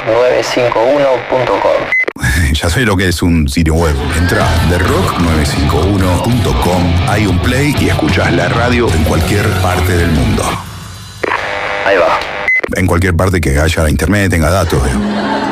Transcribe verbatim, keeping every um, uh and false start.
nueve cinco uno punto com. Ya sé lo que es un sitio web. Entra the rock nueve cinco uno punto com, hay un play y escuchás la radio en cualquier parte del mundo. Ahí va. En cualquier parte que haya internet, tenga datos. ¿eh?